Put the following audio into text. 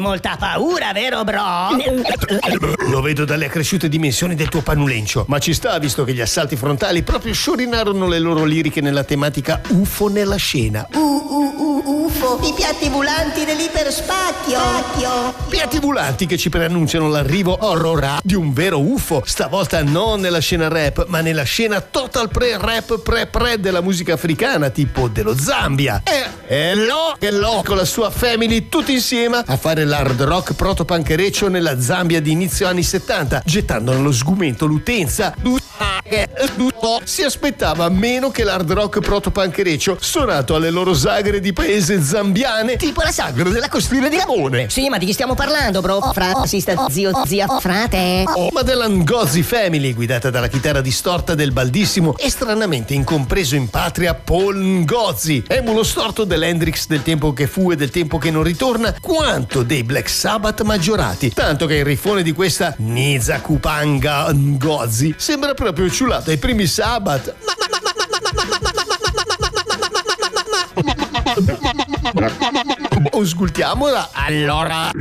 molta paura, vero bro? Lo vedo dalle accresciute dimensioni del tuo panulencio, ma ci sta visto che gli assalti frontali proprio sciorinarono le loro liriche nella tematica UFO nella scena. UFO, i piatti volanti dell'iperspazio. Piatti volanti che ci preannunciano l'arrivo horror di un vero UFO, stavolta non nella scena rap, ma nella scena total pre-rap pre-pre della musica africana, tipo dello Zambia. E lo con la sua family tutti insieme a fare l'hard rock proto-panchereccio nella Zambia di inizio anni 70, gettando nello sgomento l'utenza. Si aspettava meno che l'hard rock proto-panchereccio suonato alle loro sagre di paese zambiane, tipo la sagra della costiera di Lamone. Sì, ma di chi stiamo parlando, bro? Zio, zia, frate. Ma della Ngozi Family, guidata dalla chitarra distorta del baldissimo e stranamente incompreso in patria Paul Ngozi, emulo storto dell'Hendrix del tempo che fu e del tempo che non ritorna, quanto dei Black Sabbath maggiorati, tanto che il riffone di questa Niza Kupanga Ngozi sembra proprio ciulato ai primi Sabbath. Auscultiamola allora.